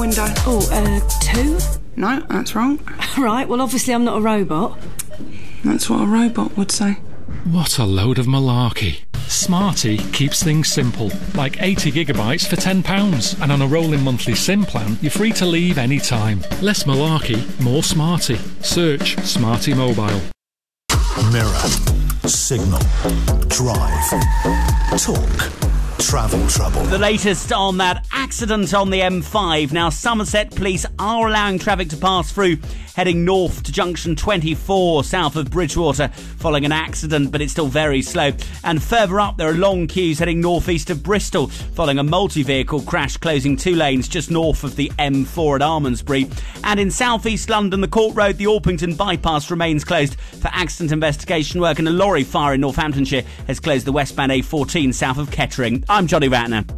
window? Oh, 2. No, that's wrong. Right, well, obviously I'm not a robot. That's what a robot would say. What a load of malarkey. Smarty keeps things simple, like 80 gigabytes for £10, and on a rolling monthly SIM plan, you're free to leave any time. Less malarkey, more Smarty. Search Smarty Mobile. Mirror, Signal, Drive, Talk, Travel Trouble. The latest on that accident on the M5. Now, Somerset police are allowing traffic to pass through, heading north to junction 24 south of Bridgewater following an accident, but it's still very slow. And further up, there are long queues heading northeast of Bristol following a multi-vehicle crash closing 2 lanes just north of the M4 at Almondsbury. And in southeast London, the Court Road, the Orpington bypass remains closed for accident investigation work, and a lorry fire in Northamptonshire has closed the westbound A14 south of Kettering. I'm Johnny Ratner.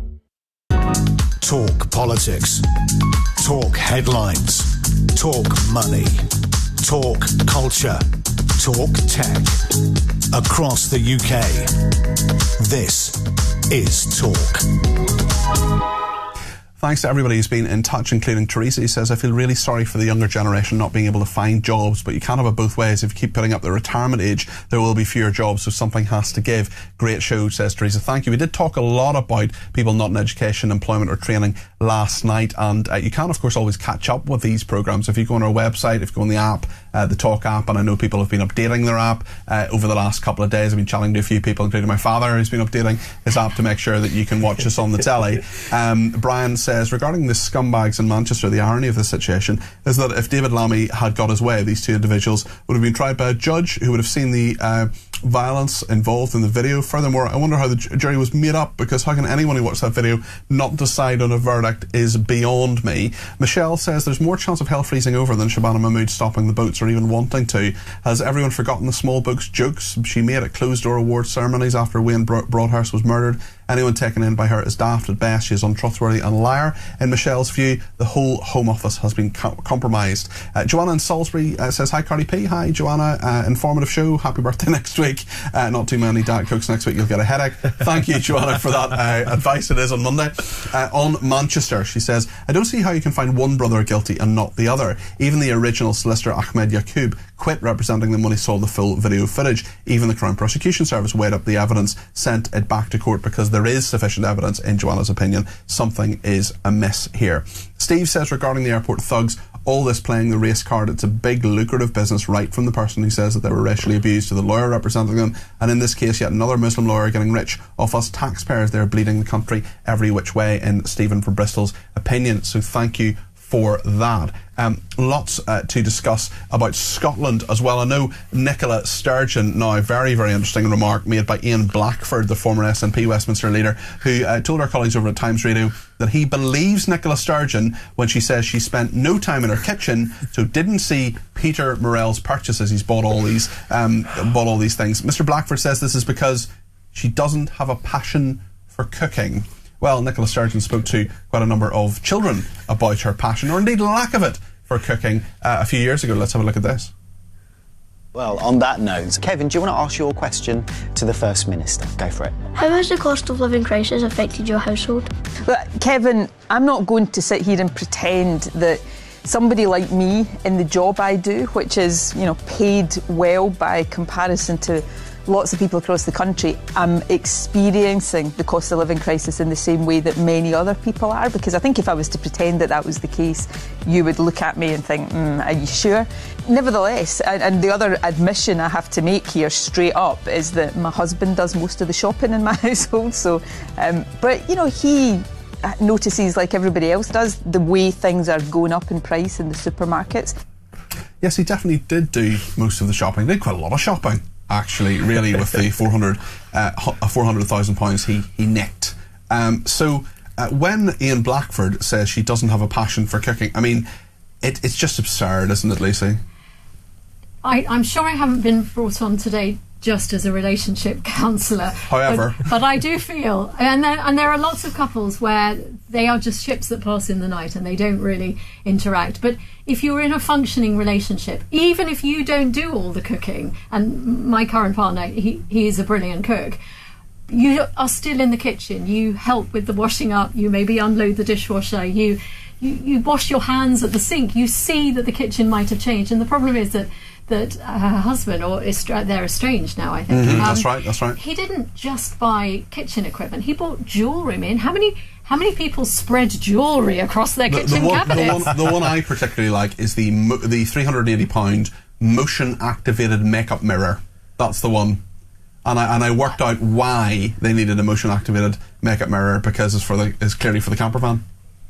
Talk politics. Talk headlines. Talk money. Talk culture. Talk tech. Across the UK. This is Talk. Thanks to everybody who's been in touch, including Teresa, who says, I feel really sorry for the younger generation not being able to find jobs, but you can't have it both ways. If you keep putting up the retirement age, there will be fewer jobs, so something has to give. Great show, says Teresa. Thank you. We did talk a lot about people not in education, employment or training last night, and you can, of course, always catch up with these programmes. If you go on our website, if you go on the app, the Talk app, and I know people have been updating their app over the last couple of days. I've been chatting to a few people, including my father, who's been updating his app to make sure that you can watch us on the telly. Brian says, regarding the scumbags in Manchester, the irony of the situation is that if David Lammy had got his way, these 2 individuals would have been tried by a judge who would have seen the violence involved in the video. Furthermore, I wonder how the jury was made up, because how can anyone who watched that video not decide on a verdict is beyond me. Michelle says there's more chance of hell freezing over than Shabana Mahmood stopping the boats or even wanting to. Has everyone forgotten the small book's jokes she made at closed-door award ceremonies after Wayne Broadhurst was murdered? Anyone taken in by her is daft at best. She is untrustworthy and a liar. In Michelle's view, the whole Home Office has been compromised. Joanna in Salisbury says, hi Cardi P. Hi Joanna, informative show. Happy birthday next week. Not too many Diet Cokes next week, you'll get a headache. Thank you, Joanna, for that advice. It is on Monday. On Manchester, she says, I don't see how you can find one brother guilty and not the other. Even the original solicitor Ahmed Yacoub quit representing them when he saw the full video footage. Even the Crown Prosecution Service weighed up the evidence, sent it back to court because there is sufficient evidence, in Joanna's opinion. Something is amiss here. Steve says, regarding the airport thugs, all this playing the race card, it's a big lucrative business, right from the person who says that they were racially abused to the lawyer representing them, and in this case yet another Muslim lawyer getting rich off us taxpayers. They're bleeding the country every which way, in Stephen from Bristol's opinion. So thank you for that. Lots to discuss about Scotland as well. I know Nicola Sturgeon, now very, very interesting remark made by Ian Blackford, the former SNP Westminster leader, who told our colleagues over at Times Radio that he believes Nicola Sturgeon when she says she spent no time in her kitchen, so didn't see Peter Morell's purchases. He's bought all these things. Mr. Blackford says this is because she doesn't have a passion for cooking. Well, Nicola Sturgeon spoke to quite a number of children about her passion, or indeed lack of it, for cooking a few years ago. Let's have a look at this. Well, on that note, Kevin, do you want to ask your question to the First Minister? Go for it. How has the cost of living crisis affected your household? But, Kevin, I'm not going to sit here and pretend that somebody like me in the job I do, which is, paid well by comparison to lots of people across the country, I'm experiencing the cost of living crisis in the same way that many other people are, because I think if I was to pretend that was the case, you would look at me and think, are you sure? Nevertheless, and the other admission I have to make here straight up is that my husband does most of the shopping in my household, so but he notices, like everybody else does, the way things are going up in price in the supermarkets. Yes, he definitely did do most of the shopping. He did quite a lot of shopping, actually, really, with the £400,000 he nicked. So when Ian Blackford says she doesn't have a passion for cooking, I mean, it's just absurd, isn't it, Lucy? I'm sure I haven't been brought on today just as a relationship counsellor. However. But I do feel, and there are lots of couples where they are just ships that pass in the night and they don't really interact. But if you're in a functioning relationship, even if you don't do all the cooking, and my current partner, he is a brilliant cook, you are still in the kitchen, you help with the washing up, you maybe unload the dishwasher, you you wash your hands at the sink, you see that the kitchen might have changed. And the problem is that her husband, or they're estranged now, I think. That's right. He didn't just buy kitchen equipment; he bought jewellery. I mean, how many people spread jewellery across their kitchen cabinets? The one I particularly like is the £380 motion activated makeup mirror. That's the one. And I worked out why they needed a motion activated makeup mirror, because it's clearly for the camper van.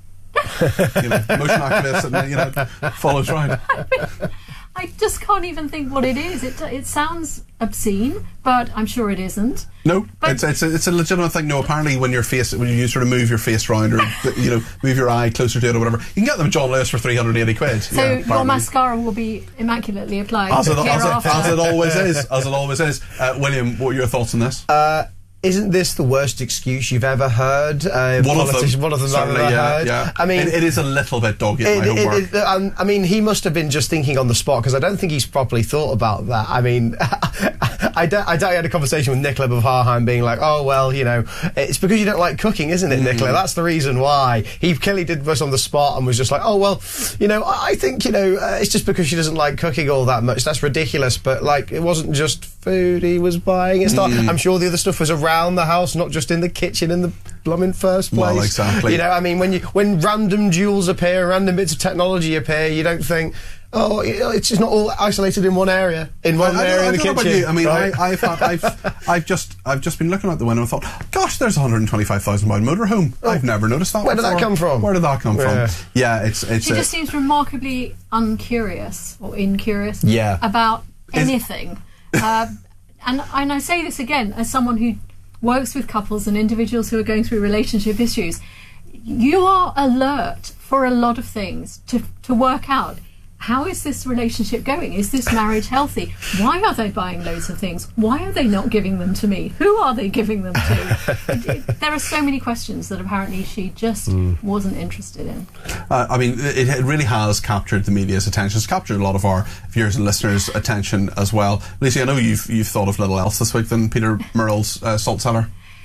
Motion activated, follows right. I just can't even think what it is. It sounds obscene, but I'm sure it isn't. No, it's a legitimate thing. No, apparently when you sort of move your face around, or move your eye closer to it or whatever, you can get them at John Lewis for 380 quid. So your mascara will be immaculately applied. As it always is. William, what are your thoughts on this? Isn't this the worst excuse you've ever heard? One of them I've ever heard. Yeah. I mean, it is a little bit doggy at my homework. I mean, he must have been just thinking on the spot, because I don't think he's properly thought about that. I mean, I doubt he had a conversation with Nicola Bavharheim being like, oh, well, it's because you don't like cooking, isn't it, Nicola? That's the reason why. He clearly did this on the spot and was just like, oh, well, I think, it's just because she doesn't like cooking all that much. That's ridiculous. But, it wasn't just food he was buying. It's not, I'm sure the other stuff was around the house, not just in the kitchen in the blooming first place. Well, exactly. I mean, when random jewels appear, random bits of technology appear, you don't think, oh, it's just not all isolated in one area. In the kitchen. About you. I mean, right? I've just been looking out the window and thought, gosh, there's a £125,000 motorhome. I've never noticed that. Where did that come from? Yeah, it's. She just seems remarkably uncurious or incurious. About anything. And I say this again as someone who works with couples and individuals who are going through relationship issues. You are alert for a lot of things to work out, how is this relationship going? Is this marriage healthy? Why are they buying loads of things? Why are they not giving them to me? Who are they giving them to? There are so many questions that apparently she just wasn't interested in. I mean, it really has captured the media's attention. It's captured a lot of our viewers and listeners' attention as well. Lucy, I know you've thought of little else this week than Peter Murrell's salt cellar.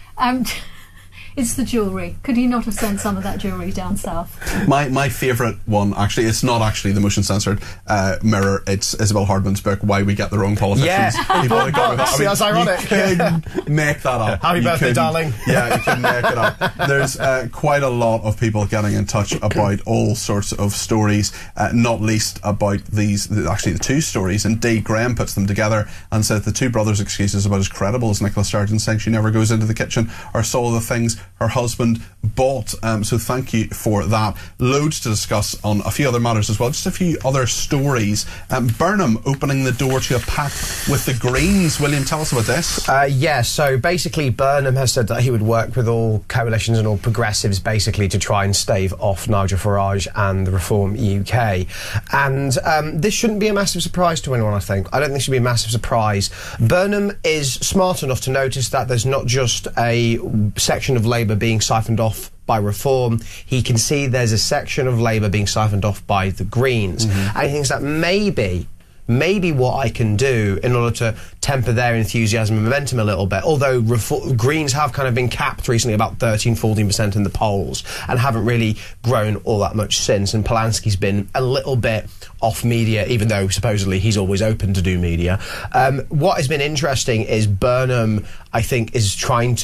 It's the jewellery. Could he not have sent some of that jewellery down south? My favourite one, actually, it's not actually the motion censored mirror. It's Isabel Hardman's book, Why We Get the Wrong Politicians. That's ironic. You could make that up. Happy birthday, darling. Yeah, you can make it up. There's quite a lot of people getting in touch about all sorts of stories, not least about the two stories. Indeed, Graham puts them together and says the two brothers' excuses about as credible as Nicola Sturgeon saying she never goes into the kitchen or saw the things her husband bought. So thank you for that. Loads to discuss on a few other matters as well. Just a few other stories. Burnham opening the door to a pact with the Greens. William, tell us about this. So basically Burnham has said that he would work with all coalitions and all progressives basically to try and stave off Nigel Farage and the Reform UK. And this shouldn't be a massive surprise to anyone, I think. I don't think it should be a massive surprise. Burnham is smart enough to notice that there's not just a section of Labour being siphoned off by Reform. He can see there's a section of Labour being siphoned off by the Greens. And he thinks that maybe what I can do in order to temper their enthusiasm and momentum a little bit, although Greens have kind of been capped recently about 13-14% in the polls and haven't really grown all that much since, and Polanski's been a little bit off media, even though supposedly he's always open to do media. What has been interesting is Burnham, I think, is trying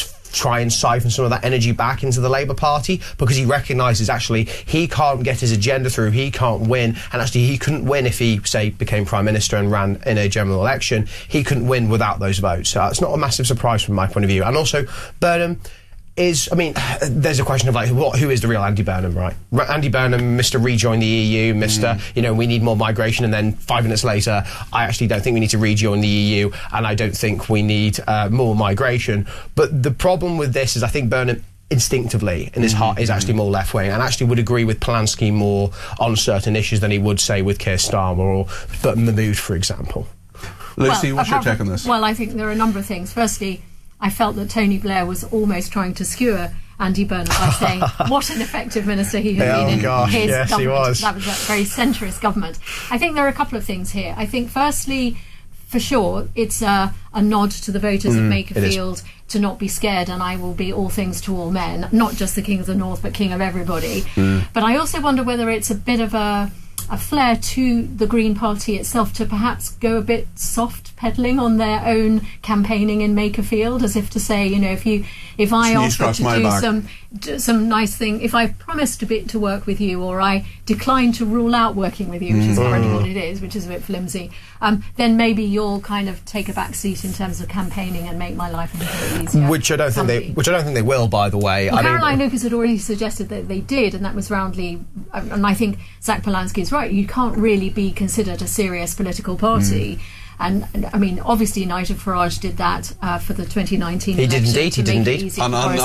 and siphon some of that energy back into the Labour Party, because he recognises actually he can't get his agenda through, he can't win, and actually he couldn't win if he, say, became Prime Minister and ran in a general election. He couldn't win without those votes. So it's not a massive surprise from my point of view. And also, Burnham is, I mean, there's a question of who is the real Andy Burnham, right? Andy Burnham, Mr. Rejoin the EU, Mr. We need more migration, and then 5 minutes later, I actually don't think we need to rejoin the EU, and I don't think we need more migration. But the problem with this is I think Burnham instinctively in his heart is actually more left-wing and actually would agree with Polanski more on certain issues than he would, say, with Keir Starmer or Mahmood, for example. Lucy, what's your take on this? Well, I think there are a number of things. Firstly, I felt that Tony Blair was almost trying to skewer Andy Burnham by saying what an effective minister he had been in his government. He was. That was a very centrist government. I think there are a couple of things here. I think, firstly, for sure, it's a nod to the voters of Makerfield to not be scared, and I will be all things to all men, not just the King of the North, but King of everybody. But I also wonder whether it's a bit of a flair to the Green Party itself to perhaps go a bit soft peddling on their own campaigning in Makerfield, as if to say, you know, if I offer to do some nice thing, if I promise to work with you, or I decline to rule out working with you, which is already what it is, which is a bit flimsy, then maybe you'll kind of take a back seat in terms of campaigning and make my life a little bit easier. Which I don't think they will, by the way. Well, Caroline Lucas had already suggested that they did, and that was roundly. And I think Zach Polanski is right. You can't really be considered a serious political party. And I mean, obviously, Nigel Farage did that for the 2019 election. He did indeed.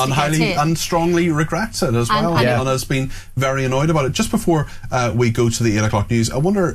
And strongly regrets it as well. And has been very annoyed about it. Just before we go to the 8 o'clock news, I wonder,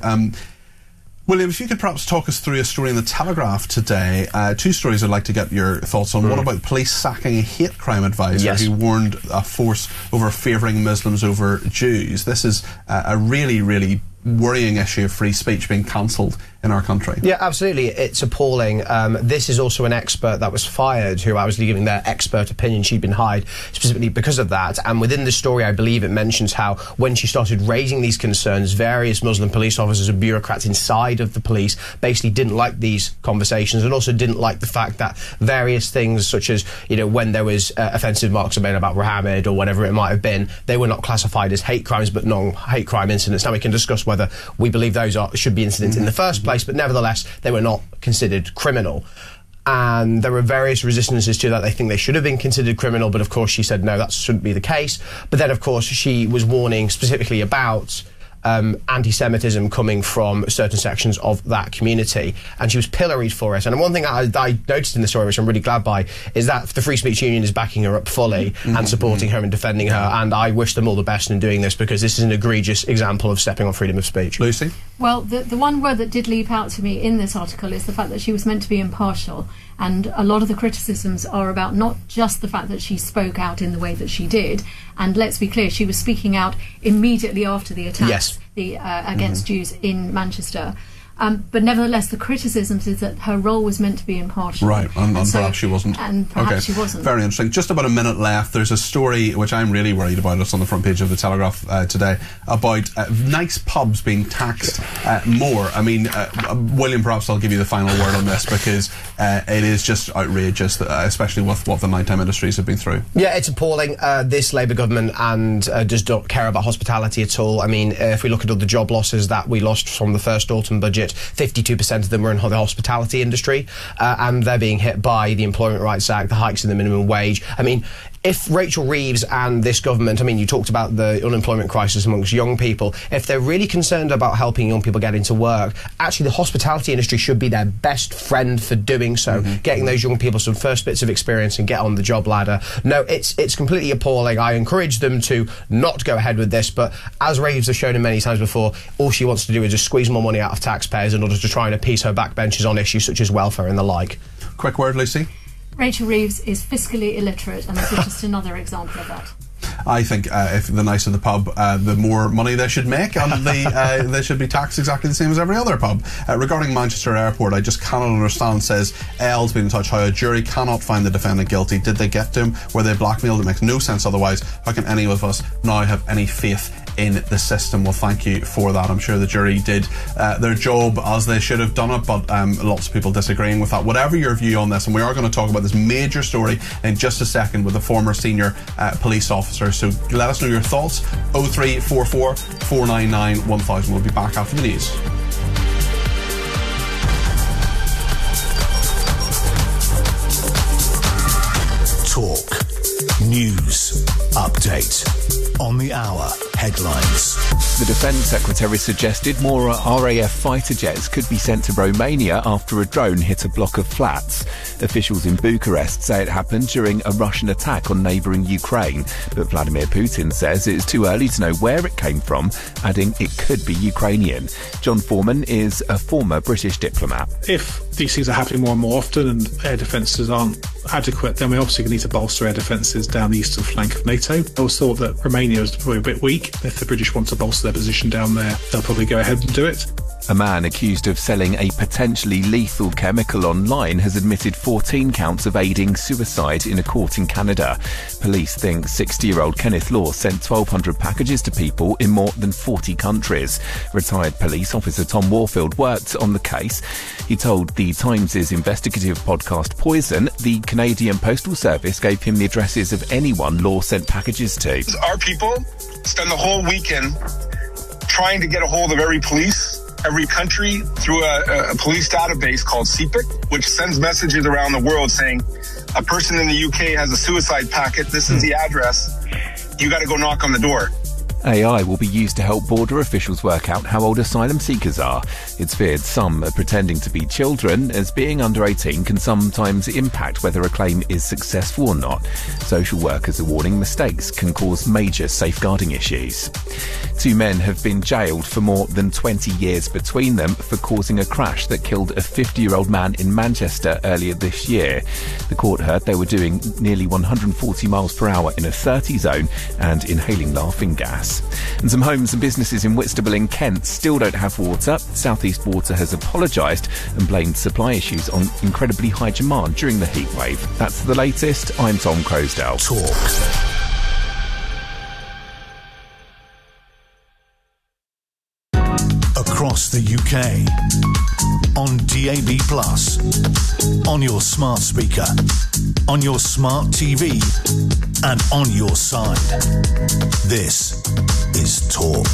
William, if you could perhaps talk us through a story in the Telegraph today. Two stories I'd like to get your thoughts on. One about police sacking a hate crime advisor who warned a force over favouring Muslims over Jews. This is a really, really worrying issue of free speech being cancelled in our country. Yeah, absolutely. It's appalling. This is also an expert that was fired, who I was giving their expert opinion. She'd been hired specifically because of that. And within the story, I believe it mentions how when she started raising these concerns, various Muslim police officers and bureaucrats inside of the police basically didn't like these conversations, and also didn't like the fact that various things, such as, you know, when there was offensive remarks made about Muhammad or whatever it might have been, they were not classified as hate crimes but non-hate crime incidents. Now we can discuss whether we believe those should be incidents in the first place, but nevertheless they were not considered criminal. And there were various resistances to that. They think they should have been considered criminal, but of course she said no, that shouldn't be the case. But then of course she was warning specifically about anti-Semitism coming from certain sections of that community, and she was pilloried for it. And one thing I noticed in the story, which I'm really glad by, is that the Free Speech Union is backing her up fully and supporting her and defending her, and I wish them all the best in doing this, because this is an egregious example of stepping on freedom of speech. Lucy? Well, the one word that did leap out to me in this article is the fact that she was meant to be impartial, and a lot of the criticisms are about not just the fact that she spoke out in the way that she did, and let's be clear, she was speaking out immediately after the attacks against Jews in Manchester. But nevertheless, the criticisms is that her role was meant to be impartial. Right, and perhaps she wasn't. And perhaps she wasn't. Very interesting. Just about a minute left. There's a story which I'm really worried about. It's on the front page of the Telegraph today, about nice pubs being taxed more. I mean, William, perhaps I'll give you the final word on this, because it is just outrageous, especially with what the nighttime industries have been through. Yeah, it's appalling. This Labour government just don't care about hospitality at all. I mean, if we look at all the job losses that we lost from the first autumn budget, 52% of them were in the hospitality industry, and they're being hit by the Employment Rights Act, the hikes in the minimum wage. I mean, if Rachel Reeves and this government, I mean, you talked about the unemployment crisis amongst young people, if they're really concerned about helping young people get into work, actually the hospitality industry should be their best friend for doing so, getting those young people some first bits of experience and get on the job ladder. No, it's completely appalling. I encourage them to not go ahead with this, but as Reeves has shown many times before, all she wants to do is just squeeze more money out of taxpayers in order to try and appease her backbenchers on issues such as welfare and the like. Quick word, Lucy? Rachel Reeves is fiscally illiterate, and this is just another example of that. I think if the nicer the pub, the more money they should make, and they should be taxed exactly the same as every other pub. Regarding Manchester Airport, I just cannot understand, says L's been in touch, how a jury cannot find the defendant guilty. Did they get to him? Were they blackmailed? It makes no sense otherwise. How can any of us now have any faith in the system? Well, thank you for that. I'm sure the jury did their job as they should have done it, but lots of people disagreeing with that. Whatever your view on this, and we are going to talk about this major story in just a second with a former senior police officer, so let us know your thoughts. 0344 499 1000. We'll be back after the news. Talk. News. Update. On the hour. Headlines. The Defence Secretary suggested more RAF fighter jets could be sent to Romania after a drone hit a block of flats. Officials in Bucharest say it happened during a Russian attack on neighbouring Ukraine, but Vladimir Putin says it's too early to know where it came from, adding it could be Ukrainian. John Foreman is a former British diplomat. If these things are happening more and more often and air defences aren't adequate, then we're obviously going to need to bolster air defences down the eastern flank of NATO. I always thought that Romania is probably a bit weak. If the British want to bolster their position down there, they'll probably go ahead and do it. A man accused of selling a potentially lethal chemical online has admitted 14 counts of aiding suicide in a court in Canada. Police think 60-year-old Kenneth Law sent 1,200 packages to people in more than 40 countries. Retired police officer Tom Warfield worked on the case. He told the Times' investigative podcast Poison the Canadian Postal Service gave him the addresses of anyone Law sent packages to. Our people spend the whole weekend trying to get a hold of every country through a police database called CPIC, which sends messages around the world saying a person in the UK has a suicide packet. This is the address. You got to go knock on the door. AI will be used to help border officials work out how old asylum seekers are. It's feared some are pretending to be children, as being under 18 can sometimes impact whether a claim is successful or not. Social workers are warning mistakes can cause major safeguarding issues. 2 men have been jailed for more than 20 years between them for causing a crash that killed a 50-year-old man in Manchester earlier this year. The court heard they were doing nearly 140 miles per hour in a 30 zone and inhaling laughing gas. And some homes and businesses in Whitstable in Kent still don't have water. South East Water has apologised and blamed supply issues on incredibly high demand during the heat wave. That's the latest. I'm Tom Crosdale. Talk. Across the UK, on DAB+, on your smart speaker, on your smart TV, and on your side. This is Talk.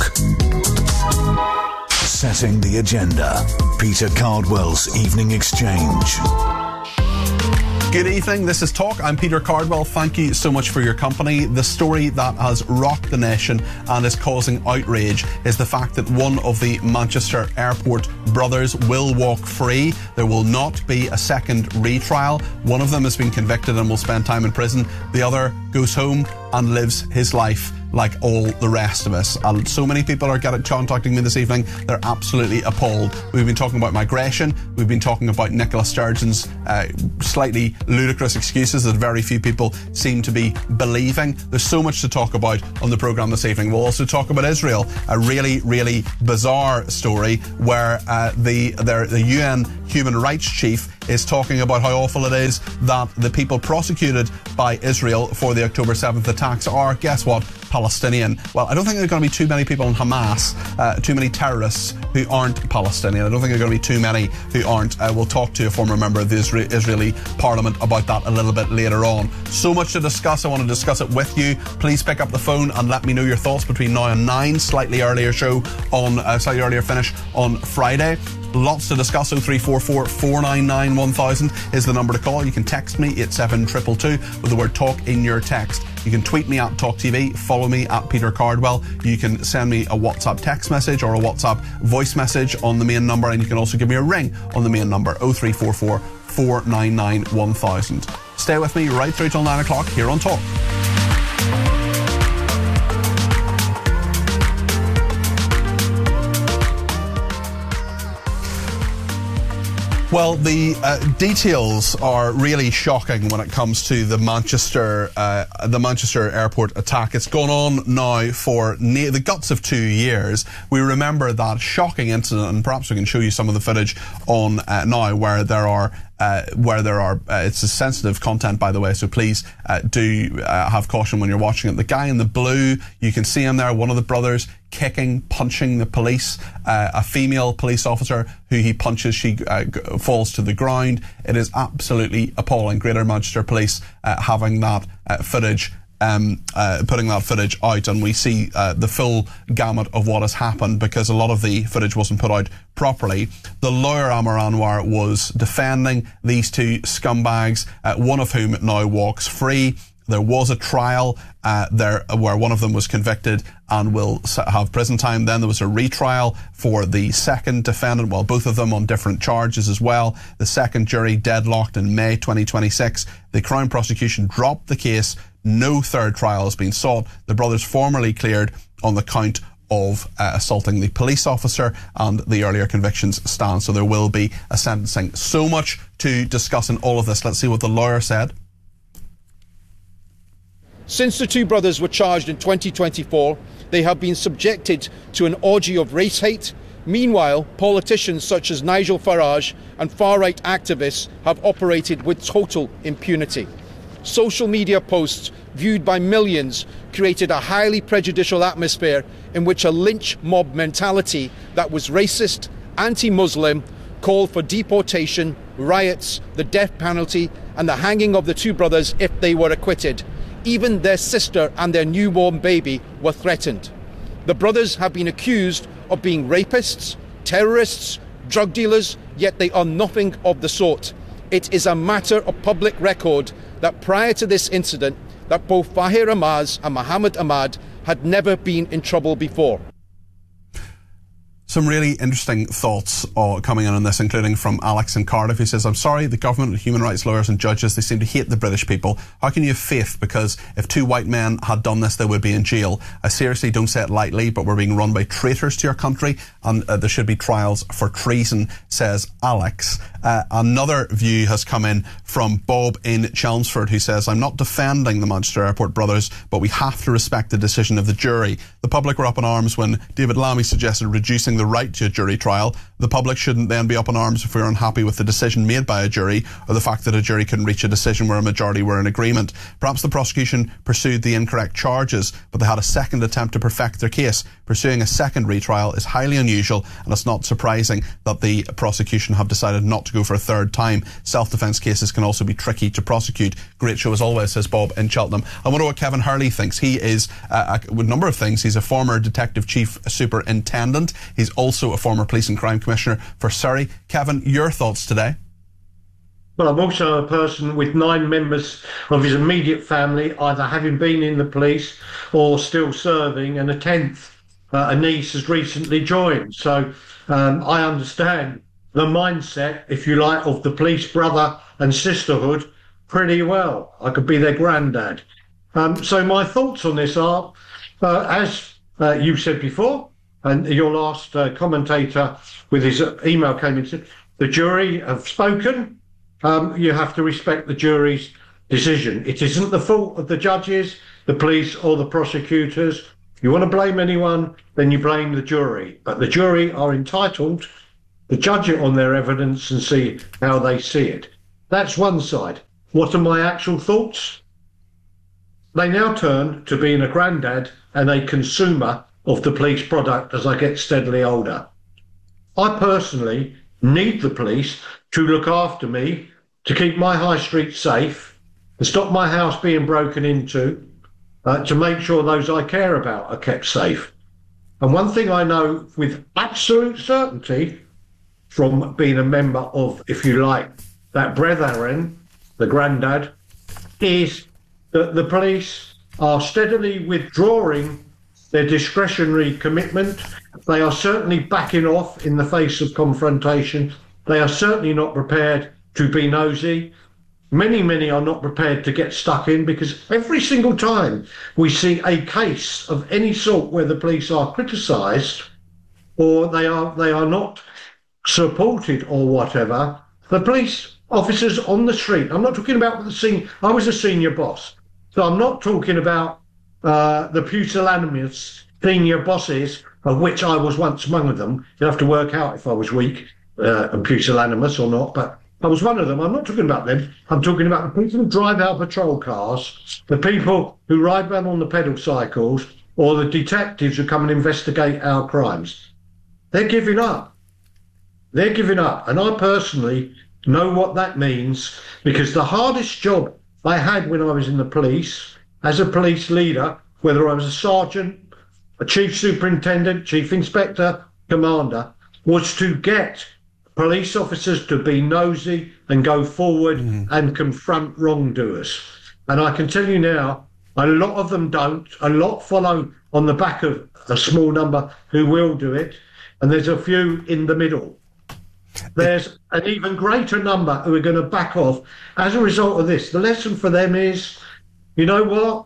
Setting the agenda. Peter Cardwell's Evening Exchange. Good evening, this is Talk. I'm Peter Cardwell. Thank you so much for your company. The story that has rocked the nation and is causing outrage is the fact that one of the Manchester Airport brothers will walk free. There will not be a second retrial. One of them has been convicted and will spend time in prison. The other goes home and lives his life like all the rest of us. And so many people are contacting me this evening. They're absolutely appalled. We've been talking about migration. We've been talking about Nicola Sturgeon's slightly ludicrous excuses that very few people seem to be believing. There's so much to talk about on the programme this evening. We'll also talk about Israel, a really, really bizarre story where the UN Human Rights Chief is talking about how awful it is that the people prosecuted by Israel for the October 7th attacks are, guess what, Palestinian. Well, I don't think there are going to be too many people in Hamas, too many terrorists who aren't Palestinian. I don't think there are going to be too many who aren't. We'll talk to a former member of the Israeli Parliament about that a little bit later on. So much to discuss. I want to discuss it with you. Please pick up the phone and let me know your thoughts between now and 9. Slightly earlier finish on Friday. Lots to discuss. 0344 499 1000 is the number to call. You can text me 87222 with the word talk in your text. You can tweet me at TalkTV, follow me at Peter Cardwell. You can send me a WhatsApp text message or a WhatsApp voice message on the main number, and you can also give me a ring on the main number 0344 499 1000. Stay with me right through till 9 o'clock here on Talk. Well, the details are really shocking when it comes to the Manchester airport attack. It's gone on now for the guts of 2 years. We remember that shocking incident, and perhaps we can show you some of the footage on now where there are it's a sensitive content, by the way, so please do have caution when you're watching it. The guy in the blue, you can see him there, one of the brothers kicking, punching the police, a female police officer who he punches, she falls to the ground. It is absolutely appalling. Greater Manchester Police having that footage, putting that footage out, and we see the full gamut of what has happened because a lot of the footage wasn't put out properly. The lawyer Amar Anwar was defending these two scumbags, one of whom now walks free. There was a trial where one of them was convicted and will have prison time. Then there was a retrial for the second defendant, well, both of them on different charges as well. The second jury deadlocked in May 2026. The Crown prosecution dropped the case. No third trial has been sought. The brothers formally cleared on the count of assaulting the police officer, and the earlier convictions stand. So there will be a sentencing. So much to discuss in all of this. Let's see what the lawyer said. Since the two brothers were charged in 2024, they have been subjected to an orgy of race hate. Meanwhile, politicians such as Nigel Farage and far-right activists have operated with total impunity. Social media posts viewed by millions created a highly prejudicial atmosphere in which a lynch mob mentality that was racist, anti-Muslim, called for deportation, riots, the death penalty and the hanging of the two brothers if they were acquitted. Even their sister and their newborn baby were threatened. The brothers have been accused of being rapists, terrorists, drug dealers, yet they are nothing of the sort. It is a matter of public record that prior to this incident, that both Fahir Amaz and Mohammed Ahmad had never been in trouble before. Some really interesting thoughts coming in on this, including from Alex in Cardiff, who says, I'm sorry, the government, human rights lawyers and judges, they seem to hate the British people. How can you have faith? Because if two white men had done this, they would be in jail. I seriously don't say it lightly, but we're being run by traitors to your country, and there should be trials for treason, says Alex. Another view has come in from Bob in Chelmsford, who says, I'm not defending the Manchester Airport brothers, but we have to respect the decision of the jury. The public were up in arms when David Lammy suggested reducing the right to a jury trial. The public shouldn't then be up in arms if we're unhappy with the decision made by a jury, or the fact that a jury couldn't reach a decision where a majority were in agreement. Perhaps the prosecution pursued the incorrect charges, but they had a second attempt to perfect their case. Pursuing a second retrial is highly unusual, and it's not surprising that the prosecution have decided not to go for a third time. Self-defence cases can also be tricky to prosecute. Great show as always, says Bob in Cheltenham. I wonder what Kevin Hurley thinks. He is a number of things. He's a former Detective Chief Superintendent. He's also a former Police and Crime Commissioner for Surrey. Kevin, your thoughts today? Well, I'm also a person with 9 members of his immediate family either having been in the police or still serving, and a 10th, a niece, has recently joined. So I understand the mindset, if you like, of the police brother and sisterhood pretty well. I could be their granddad. So my thoughts on this are, as you said before, and your last commentator with his email came in, said, the jury have spoken. You have to respect the jury's decision. It isn't the fault of the judges, the police or the prosecutors. If you want to blame anyone, then you blame the jury. But the jury are entitled to judge it on their evidence and see how they see it. That's one side. What are my actual thoughts? They now turn to being a granddad and a consumer of the police product as I get steadily older. I personally need the police to look after me, to keep my high street safe, to stop my house being broken into, to make sure those I care about are kept safe. And one thing I know with absolute certainty from being a member of, if you like, that brethren, the granddad, is that the police are steadily withdrawing their discretionary commitment. They are certainly backing off in the face of confrontation. They are certainly not prepared to be nosy. Many are not prepared to get stuck in, because every single time we see a case of any sort where the police are criticised or they are not supported or whatever, the police officers on the street, I'm not talking about I was a senior boss, so I'm not talking about the pusillanimous senior bosses, of which I was once one of them. You'd have to work out if I was weak and pusillanimous or not, but I was one of them. I'm not talking about them. I'm talking about the people who drive our patrol cars, the people who ride around on the pedal cycles, or the detectives who come and investigate our crimes. They're giving up. They're giving up. And I personally know what that means, because the hardest job I had when I was in the police, as a police leader, whether I was a sergeant, a chief superintendent, chief inspector, commander, was to get police officers to be nosy and go forward and confront wrongdoers. And I can tell you now, a lot of them don't. A lot follow on the back of a small number who will do it, and there's a few in the middle. There's an even greater number who are going to back off as a result of this. The lesson for them is, you know what?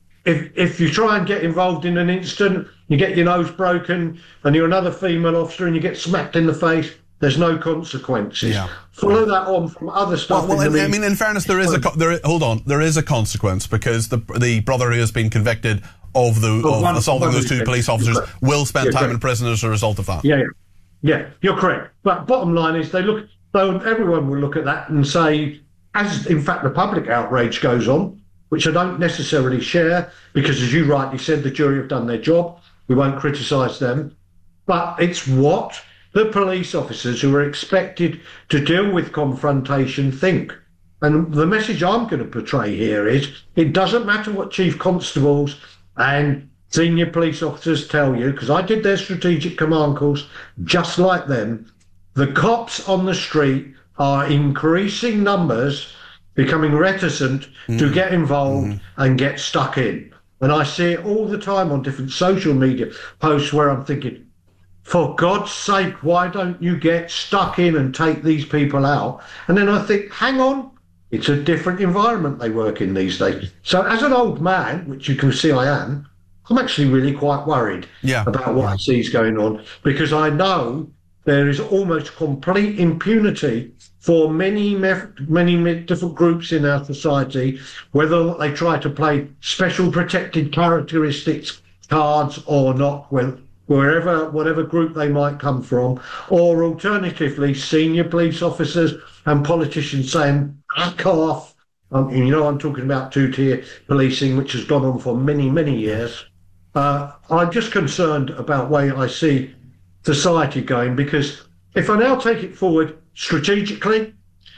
If you try and get involved in an incident, you get your nose broken and you're another female officer and you get smacked in the face, there's no consequences. Yeah. Follow that on from other stuff. In fairness, there is there is a consequence, because the brother who has been convicted of assaulting those two police officers will spend time in prison as a result of that. Yeah, you're correct. But bottom line is, everyone will look at that and say, as in fact the public outrage goes on, which I don't necessarily share, because as you rightly said, the jury have done their job. We won't criticise them. But it's what the police officers who are expected to deal with confrontation think. And the message I'm going to portray here is, it doesn't matter what chief constables and senior police officers tell you, because I did their strategic command calls just like them. The cops on the street are increasing numbers, becoming reticent to get involved and get stuck in. And I see it all the time on different social media posts where I'm thinking, for God's sake, why don't you get stuck in and take these people out? And then I think, hang on, it's a different environment they work in these days. So as an old man, which you can see I am, I'm actually really quite worried about what I see is going on, because I know there is almost complete impunity for many different groups in our society, whether they try to play special protected characteristics cards or not, whatever group they might come from, or alternatively, senior police officers and politicians saying, back off. I'm talking about two-tier policing, which has gone on for many, many years. I'm just concerned about the way I see society going, because if I now take it forward strategically,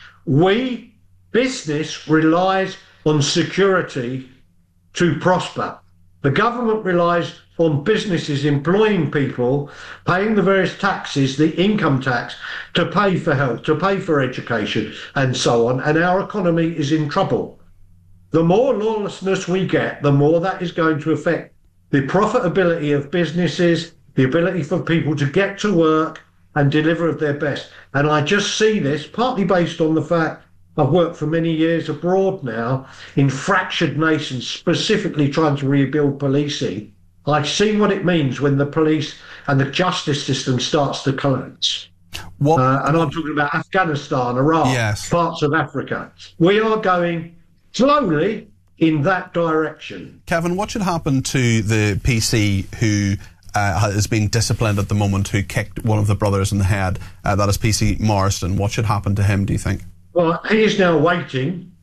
business relies on security to prosper. The government relies on businesses employing people, paying the various taxes, the income tax, to pay for health, to pay for education, and so on, and our economy is in trouble. The more lawlessness we get, the more that is going to affect the profitability of businesses, the ability for people to get to work and deliver of their best. And I just see this, partly based on the fact I've worked for many years abroad now in fractured nations, specifically trying to rebuild policing. I've seen what it means when the police and the justice system starts to collapse. And I'm talking about Afghanistan, Iraq, parts of Africa. We are going slowly in that direction. Kevin, what should happen to the PC who is being disciplined at the moment, who kicked one of the brothers in the head? That is PC Morrison. What should happen to him, do you think? Well, he is now waiting